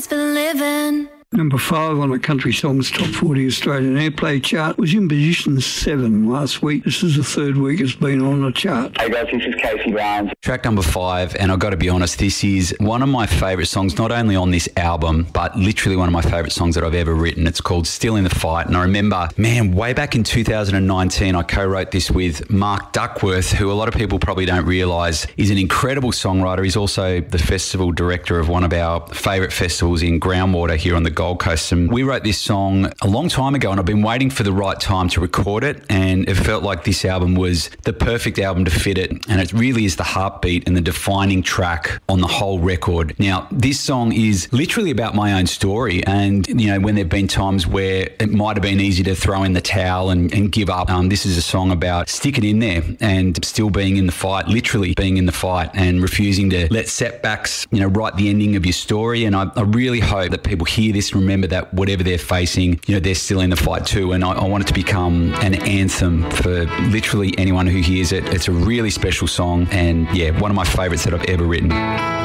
For living. Number 5 on the Country Songs Top 40 Australian Airplay chart was in position 7 last week. This is the third week it's been on the chart. Hey guys, this is Casey Barnes. Track number 5, and I've got to be honest, this is one of my favourite songs, not only on this album, but literally one of my favourite songs that I've ever written. It's called Still in the Fight, and I remember, man, way back in 2019, I co-wrote this with Mark Duckworth, who a lot of people probably don't realise is an incredible songwriter. He's also the festival director of one of our favourite festivals in Groundwater here on the Gold Coast, and we wrote this song a long time ago, and I've been waiting for the right time to record it, and it felt like this album was the perfect album to fit it, and it really is the heartbeat and the defining track on the whole record. Now, this song is literally about my own story, and you know, when there have been times where it might have been easy to throw in the towel and give up, this is a song about sticking in there and still being in the fight, literally being in the fight, and refusing to let setbacks, you know, write the ending of your story. And I really hope that people hear this and remember that whatever they're facing, you know, they're still in the fight too. And I want it to become an anthem for literally anyone who hears it. It's a really special song, and yeah, one of my favourites that I've ever written.